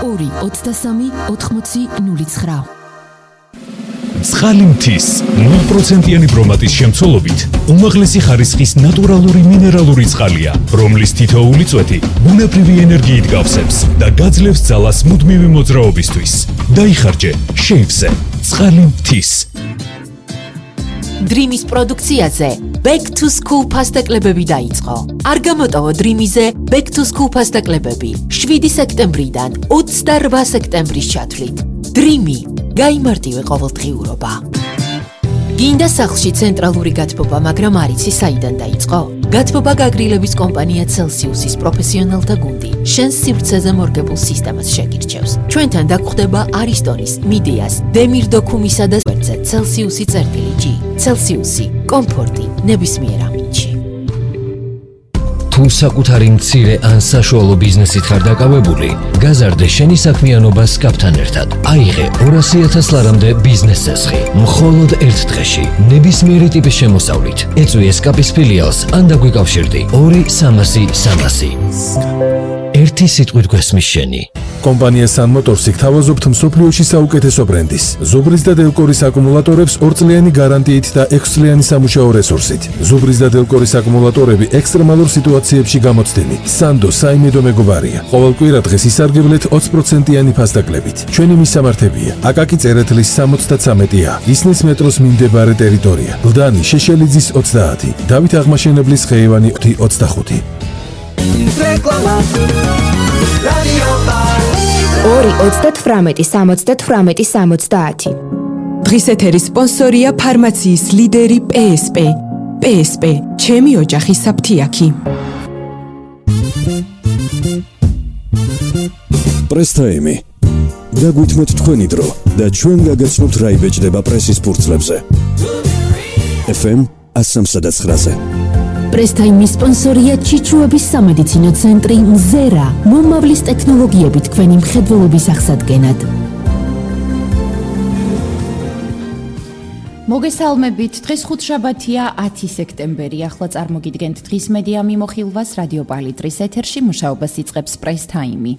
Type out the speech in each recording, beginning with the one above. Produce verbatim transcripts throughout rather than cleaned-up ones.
ორი ოცდასამი ოთხმოცი ნული ცხრა. ცხალი მთის ნულ პროცენტიანი ბრომატის შემცველობით უმაღლესი ხარისხის ნატურალური მინერალური წყალია, რომლის თითოეული წვეთი ბუნებრივი ენერგიით გავსებს და გაძლევს ძალას მუდმივი მოძრაობისთვის. დაიხარჯე შეივზე ცხალი მთის. დრიმის პროდუქციაზე Back to School ფასტაკლებები დაიწყო. არ გამოტოვო დრიმიზე Back to School ფასტაკლებები შვიდი სექტემბრიდან ოცდარვა სექტემბრის ჩათვლით. დრიმი გაიმარტივე ყოველდღიურობა. გინდა სახლში ცენტრალური გათბობა, მაგრამ არ იცი საიდან დაიწყო? გათბობა გაგრილების კომპანია Celsius-ის პროფესიონალთა გუნდი შენს სივრცეზე მორგებულ სისტემას შეგირჩევს. ჩვენთან დაგხვდება არისტონის, მიდიას, დემირ დოქუმისა და სვერცე Celsius-ი წერტილი G. Celsius-ი კომფორტი ნებისმიერ ამინდში. თუ საკუთარი მცირე ან საშუალო ბიზნესით ხარ დაკავებული, გაზარდე შენი საქმიანობა სკაპთან ერთად. აიღე ორასი ათას ლარამდე ბიზნეს წესხი. მხოლოდ ერთ დღეში, ნებისმიერი ტიპის შემოსავლით. ეწვი სკაპის ფილიალს ან დაგვიკავშირდი ორი სამასი სამასი. ერთი სიტყვით გვესმის შენი. კომპანია Sun Motors-ი გთავაზობთ მსოფლიოში საუკეთესო ბრენდის. ზუბრის და დელკორის აკუმულატორებს ორწლიანი გარანტიით და ექვსწლიანი სამუშაო რესურსით. ზუბრის და დელკორის აკუმულატორები ექსტრემალურ სიტუაციებში გამოცდილი. Sando საიმედო მეგობარია. ყოველ კვირა დღეს ისარგებლეთ ოცი პროცენტიანი ფასდაკლებით. ჩვენი მისამართებია: აკაკი წერეთლის სამოცდათვრამეტი A, ისნის მეტროს მიმდებარე ტერიტორია, გლდანი შეშელიძის ოცდაათი, დავით აღმაშენებლის ხეივანი ოცდახუთი. ორი ოცდათვრამეტი სამოცდათვრამეტი სამოცდაათი. დღის ეთერის სპონსორია ფარმაციის ლიდერი P S P. P S P, ჩემი ოჯახი საფთიაქი. პრესტაიმი. დაგვითმოთ თქვენი დრო და ჩვენ გაგაცნობთ რა იბეჭდება პრესის ფურცლებზე. F M one oh nine. პრესტაიმის სპონსორია ჩიჩუების სამედიცინო ცენტრი მზერა, მომავლის ტექნოლოგიებით თქვენი მხედველობის აღსადგენად. მოგესალმებით, დღეს ხუთშაბათია, ათი სექტემბერი. ახლა წარმოგიდგენთ დღის მედია მიმოხილვას რადიო პალიტრის ეთერში მუშაობას იწყებს პრესტაიმი.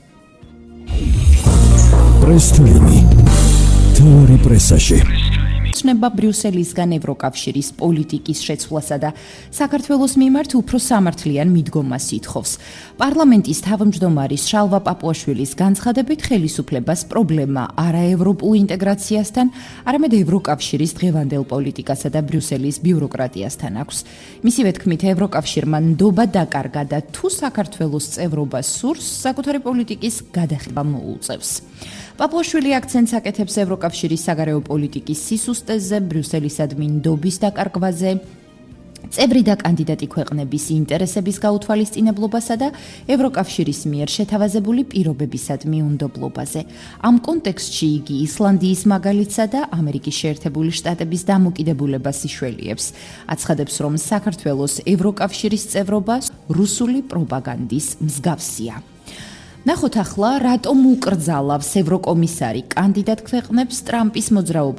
პრესტაიმი. თორი პრესაში. ნება ბრიუსელისგან ევროკავშირის პოლიტიკის შეცვლასა და საქართველოს მიმართ უფრო სამართლიან მიდგომას ითხოვს. პარლამენტის თავმჯდომარის შალვა პაპუაშვილის განცხადებით ხელისუფლებას პრობლემა არაევროპულ ინტეგრაციასთან, არამედ ევროკავშირის დღევანდელ პოლიტიკასა და ბრიუსელის ბიუროკრატიასთან აქვს. მისივე თქმით, ევროკავშირმა ნდობა დაკარგა და თუ საქართველოს წევრობა სურს, საკუთარი პოლიტიკის გადახება მოუწევს. პაპუაშვილი აქცენტს აკეთებს ევროკავშირის საგარეო პოლიტიკის სისუსტეზე, ბრიუსელისადმი ნდობის დაკარგვაზე, წევრი და კანდიდატი ქვეყნების ინტერესების გაუთვალისწინებლობასა და ევროკავშირის მიერ შეთავაზებული პირობებისადმი უნდობლობაზე. ამ კონტექსტში იგი ისლანდიის მაგალითსა და ამერიკის შეერთებული შტატების დამოკიდებულებას იშველიებს. აცხადებს, რომ საქართველოს ევროკავშირის წევრობა რუსული პროპაგანდის მსგავსია. ნახოთ ახლა, რატომ უკრძალავს ევროკომისარი კანდიდატ ქვეყნებს ტრამპის მოძრაობა